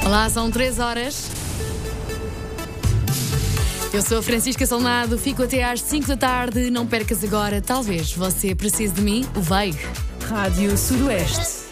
Olá, são 3 horas. Eu sou a Francisca Salnado, fico até às 5 da tarde. Não percas agora, talvez você precise de mim, o Veio. Rádio Sudoeste.